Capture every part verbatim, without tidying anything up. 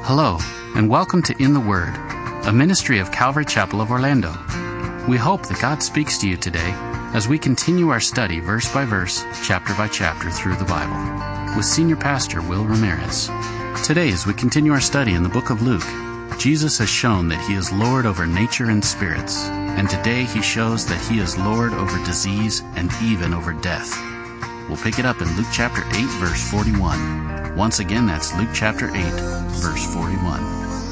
Hello, and welcome to In the Word, a ministry of Calvary Chapel of Orlando. We hope that God speaks to you today as we continue our study verse by verse, chapter by chapter through the Bible, with Senior Pastor Will Ramirez. Today, as we continue our study in the book of Luke, Jesus has shown that he is Lord over nature and spirits, and today he shows that he is Lord over disease and even over death. We'll pick it up in Luke chapter eight, verse forty-one. Once again, that's Luke chapter eight, verse forty-one.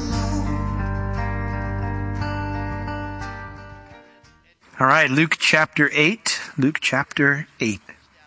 All right, Luke chapter eight, Luke chapter eight.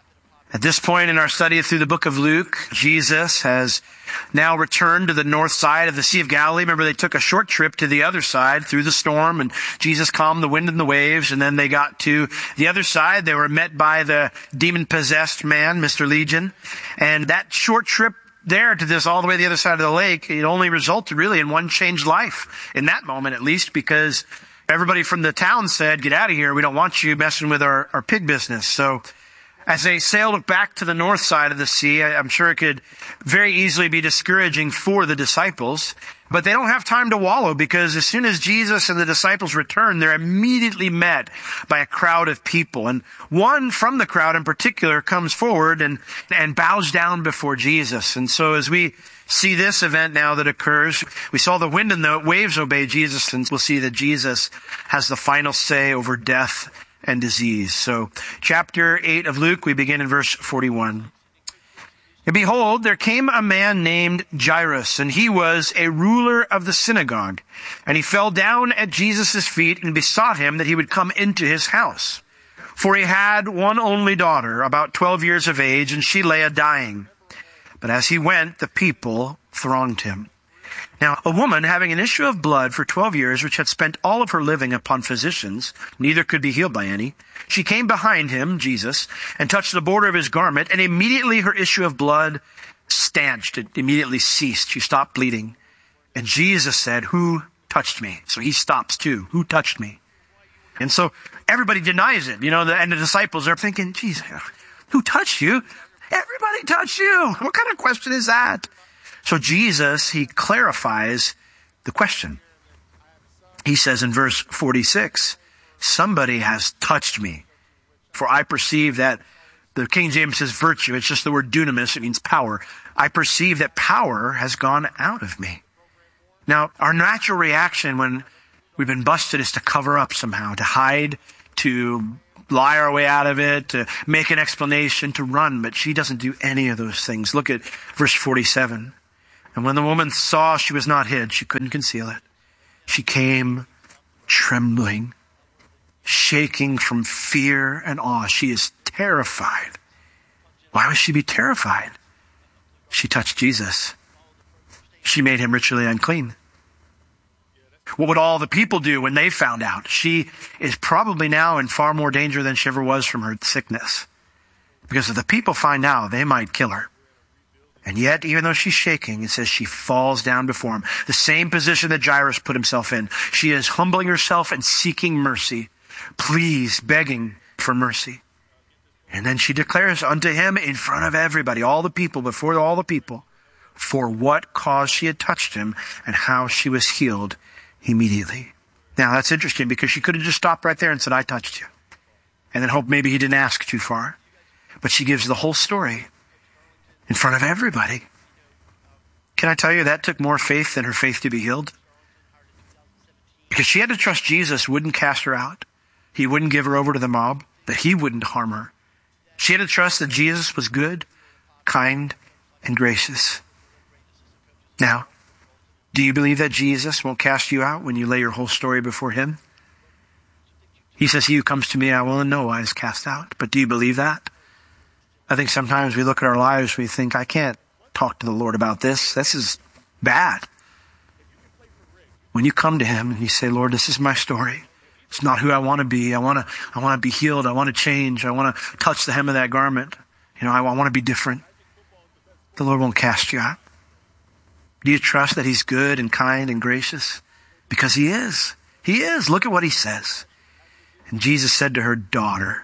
At this point in our study through the book of Luke, Jesus has now returned to the north side of the Sea of Galilee. Remember, they took a short trip to the other side through the storm, and Jesus calmed the wind and the waves, and then they got to the other side. They were met by the demon-possessed man, Mister Legion, and that short trip there to this all the way to the other side of the lake, it only resulted really in one changed life, in that moment at least, because everybody from the town said, "Get out of here, we don't want you messing with our, our pig business." So as they sailed back to the north side of the sea, I'm sure it could very easily be discouraging for the disciples, but they don't have time to wallow, because as soon as Jesus and the disciples return, they're immediately met by a crowd of people. And one from the crowd in particular comes forward and, and bows down before Jesus. And so as we see this event now that occurs, we saw the wind and the waves obey Jesus, and we'll see that Jesus has the final say over death and disease. So chapter eight of Luke, we begin in verse forty-one. And behold, there came a man named Jairus, and he was a ruler of the synagogue. And he fell down at Jesus' feet and besought him that he would come into his house. For he had one only daughter, about twelve years of age, and she lay a-dying. But as he went, the people thronged him. Now, a woman having an issue of blood for twelve years, which had spent all of her living upon physicians, neither could be healed by any, she came behind him, Jesus, and touched the border of his garment, and immediately her issue of blood stanched. It immediately ceased. She stopped bleeding. And Jesus said, "Who touched me?" So he stops too. "Who touched me?" And so everybody denies it. You know, the, and the disciples are thinking, "Geez, who touched you? Everybody touched you. What kind of question is that?" So Jesus, he clarifies the question. He says in verse forty-six, "Somebody has touched me, for I perceive that," the King James says virtue, it's just the word dunamis, it means power. "I perceive that power has gone out of me." Now, our natural reaction when we've been busted is to cover up somehow, to hide, to lie our way out of it, to make an explanation, to run. But she doesn't do any of those things. Look at verse forty-seven. "And when the woman saw she was not hid," she couldn't conceal it, "she came trembling, shaking from fear and awe." She is terrified. Why would she be terrified? She touched Jesus. She made him ritually unclean. What would all the people do when they found out? She is probably now in far more danger than she ever was from her sickness. Because if the people find out, they might kill her. And yet, even though she's shaking, it says she falls down before him. The same position that Jairus put himself in. She is humbling herself and seeking mercy. Please, begging for mercy. And then she declares unto him in front of everybody, all the people, before all the people, for what cause she had touched him and how she was healed immediately. Now, that's interesting, because she could have just stopped right there and said, "I touched you," and then hope maybe he didn't ask too far. But she gives the whole story in front of everybody. Can I tell you, that took more faith than her faith to be healed? Because she had to trust Jesus wouldn't cast her out. He wouldn't give her over to the mob, that he wouldn't harm her. She had to trust that Jesus was good, kind, and gracious. Now, do you believe that Jesus won't cast you out when you lay your whole story before him? He says, "He who comes to me, I will in no wise cast out." But do you believe that? I think sometimes we look at our lives, we think, "I can't talk to the Lord about this. This is bad." When you come to him and you say, "Lord, this is my story. It's not who I want to be. I want to, I want to be healed. I want to change. I want to touch the hem of that garment. You know, I want to be different." The Lord won't cast you out. Do you trust that he's good and kind and gracious? Because he is. He is. Look at what he says. And Jesus said to her, "Daughter,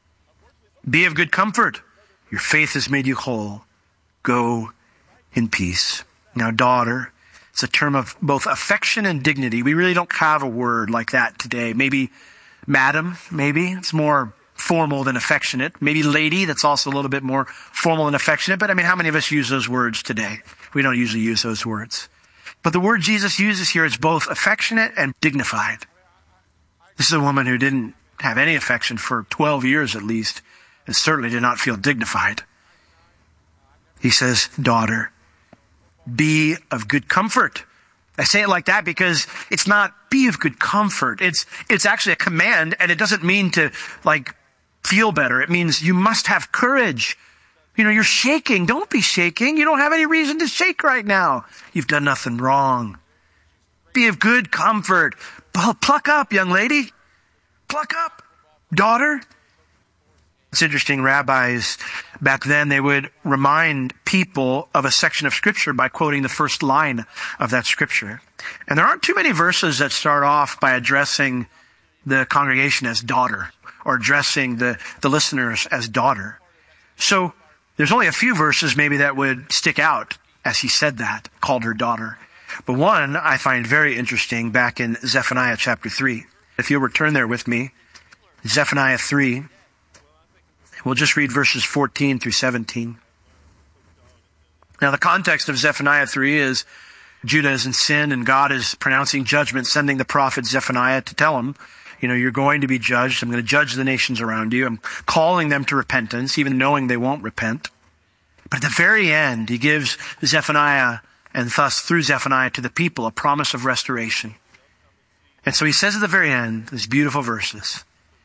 be of good comfort. Your faith has made you whole. Go in peace." Now, daughter It's a term of both affection and dignity. We really don't have a word like that today. Maybe madam, maybe. It's more formal than affectionate. Maybe lady, that's also a little bit more formal than affectionate. But I mean, how many of us use those words today? We don't usually use those words. But the word Jesus uses here is both affectionate and dignified. This is a woman who didn't have any affection for twelve years at least, and certainly did not feel dignified. He says, daughter, be of good comfort. I say it like that because it's not be of good comfort. It's, it's actually a command, and it doesn't mean to like feel better. It means you must have courage. You know, you're shaking. Don't be shaking. You don't have any reason to shake right now. You've done nothing wrong. Be of good comfort. Pluck up, young lady. Pluck up, daughter. It's interesting, rabbis back then, they would remind people of a section of scripture by quoting the first line of that scripture. And there aren't too many verses that start off by addressing the congregation as daughter or addressing the, the listeners as daughter. So there's only a few verses maybe that would stick out as he said that, called her daughter. But one I find very interesting back in Zephaniah chapter three. If you'll return there with me, Zephaniah three. We'll just read verses fourteen through seventeen. Now, the context of Zephaniah three is Judah is in sin and God is pronouncing judgment, sending the prophet Zephaniah to tell him, you know, you're going to be judged. I'm going to judge the nations around you. I'm calling them to repentance, even knowing they won't repent. But at the very end, he gives Zephaniah, and thus through Zephaniah to the people, a promise of restoration. And so he says at the very end, these beautiful verses,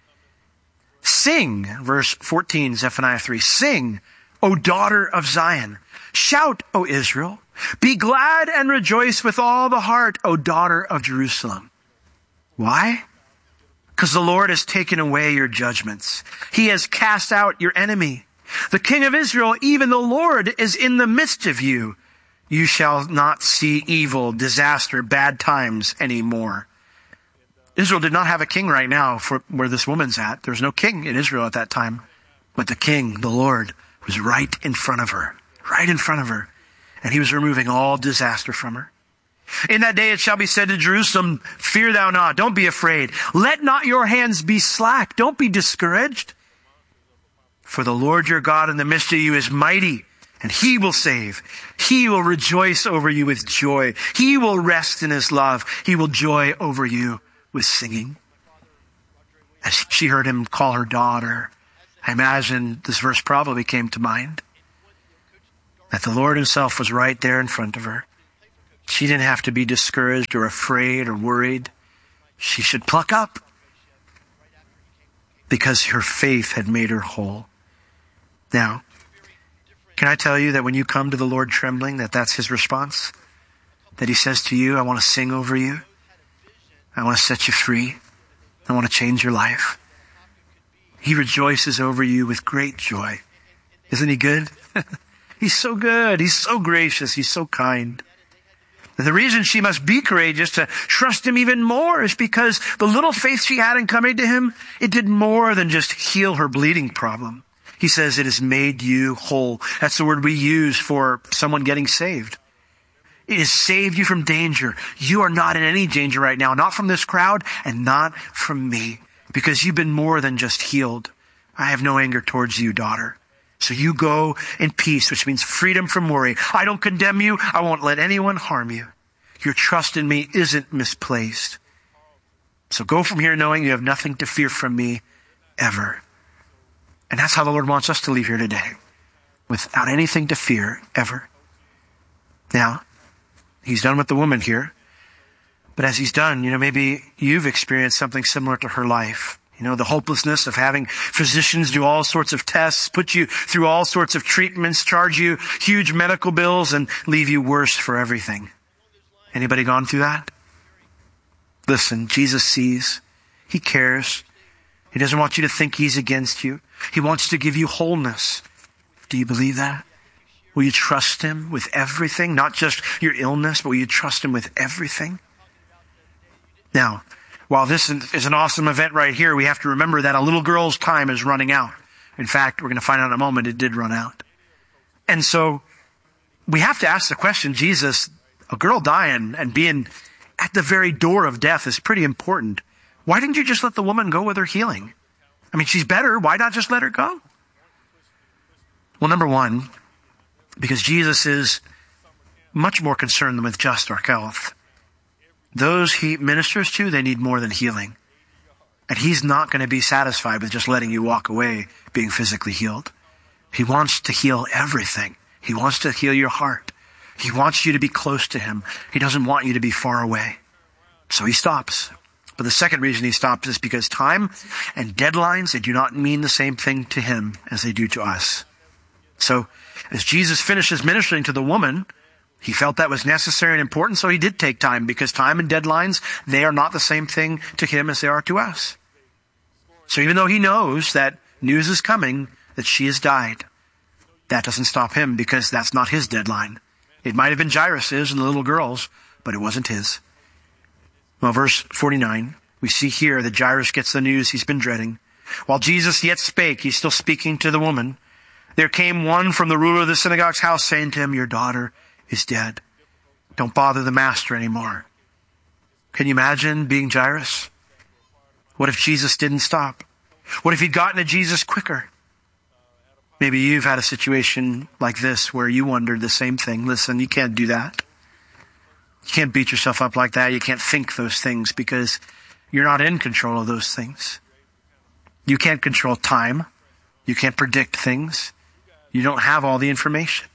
sing, verse fourteen, Zephaniah three, sing, O daughter of Zion. Shout, O Israel. Be glad and rejoice with all the heart, O daughter of Jerusalem. Why? Because the Lord has taken away your judgments. He has cast out your enemy. The King of Israel, even the Lord, is in the midst of you. You shall not see evil, disaster, bad times anymore. Israel did not have a king right now for where this woman's at. There was no king in Israel at that time. But the king, the Lord, was right in front of her. Right in front of her. And he was removing all disaster from her. In that day it shall be said to Jerusalem, fear thou not, don't be afraid. Let not your hands be slack, don't be discouraged. For the Lord your God in the midst of you is mighty, and he will save. He will rejoice over you with joy. He will rest in his love. He will joy over you with singing. As she heard him call her daughter, I imagine this verse probably came to mind. That the Lord himself was right there in front of her. She didn't have to be discouraged or afraid or worried. She should pluck up because her faith had made her whole. Now, can I tell you that when you come to the Lord trembling, that that's his response? That he says to you, I want to sing over you. I want to set you free. I want to change your life. He rejoices over you with great joy. Isn't he good? He's so good. He's so gracious. He's so kind. And the reason she must be courageous to trust him even more is because the little faith she had in coming to him, it did more than just heal her bleeding problem. He says it has made you whole. That's the word we use for someone getting saved. It has saved you from danger. You are not in any danger right now, not from this crowd and not from me, because you've been more than just healed. I have no anger towards you, daughter. So you go in peace, which means freedom from worry. I don't condemn you. I won't let anyone harm you. Your trust in me isn't misplaced. So go from here knowing you have nothing to fear from me ever. And that's how the Lord wants us to leave here today, without anything to fear ever. Now, he's done with the woman here. But as he's done, you know, maybe you've experienced something similar to her life. You know, the hopelessness of having physicians do all sorts of tests, put you through all sorts of treatments, charge you huge medical bills, and leave you worse for everything. Anybody gone through that? Listen, Jesus sees. He cares. He doesn't want you to think he's against you. He wants to give you wholeness. Do you believe that? Will you trust him with everything? Not just your illness, but will you trust him with everything? Now, while this is an awesome event right here, we have to remember that a little girl's time is running out. In fact, we're going to find out in a moment it did run out. And so we have to ask the question, Jesus, A girl dying and being at the very door of death is pretty important. Why didn't you just let the woman go with her healing? I mean, she's better. Why not just let her go? Well, number one, because Jesus is much more concerned with just our health. Those he ministers to, they need more than healing. And he's not going to be satisfied with just letting you walk away being physically healed. He wants to heal everything. He wants to heal your heart. He wants you to be close to him. He doesn't want you to be far away. So he stops. But the second reason he stops is because time and deadlines, they do not mean the same thing to him as they do to us. So as Jesus finishes ministering to the woman, he felt that was necessary and important, so he did take time, because time and deadlines, they are not the same thing to him as they are to us. So even though he knows that news is coming, that she has died, that doesn't stop him, because that's not his deadline. It might have been Jairus's and the little girl's, but it wasn't his. Well, verse forty-nine, we see here that Jairus gets the news he's been dreading. While Jesus yet spake, he's still speaking to the woman, there came one from the ruler of the synagogue's house saying to him, your daughter is dead. Don't bother the master anymore. Can you imagine being Jairus? What if Jesus didn't stop? What if he'd gotten to Jesus quicker? Maybe you've had a situation like this where you wondered the same thing. Listen, you can't do that. You can't beat yourself up like that. You can't think those things, because you're not in control of those things. You can't control time. You can't predict things. You don't have all the information.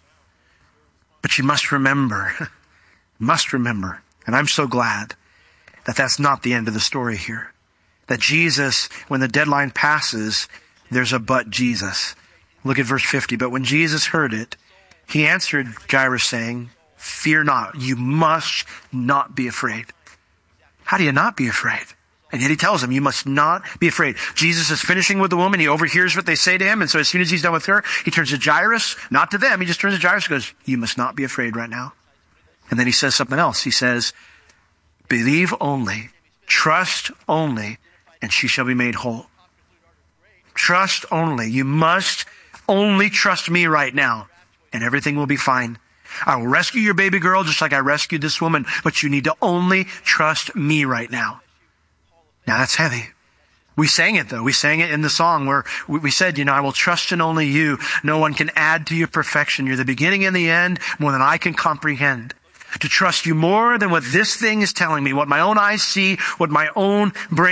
But you must remember, must remember, and I'm so glad that that's not the end of the story here. That Jesus, when the deadline passes, there's a but Jesus. Look at verse fifty. But when Jesus heard it, he answered Jairus saying, fear not, you must not be afraid. How do you not be afraid? And yet he tells him, you must not be afraid. Jesus is finishing with the woman. He overhears what they say to him. And so as soon as he's done with her, he turns to Jairus, not to them. He just turns to Jairus and goes, you must not be afraid right now. And then he says something else. He says, believe only, trust only, and she shall be made whole. Trust only. You must only trust me right now, and everything will be fine. I will rescue your baby girl just like I rescued this woman, but you need to only trust me right now. Now that's heavy. We sang it though. We sang it in the song where we said, you know, I will trust in only you. No one can add to your perfection. You're the beginning and the end, more than I can comprehend. To trust you more than what this thing is telling me, what my own eyes see, what my own brain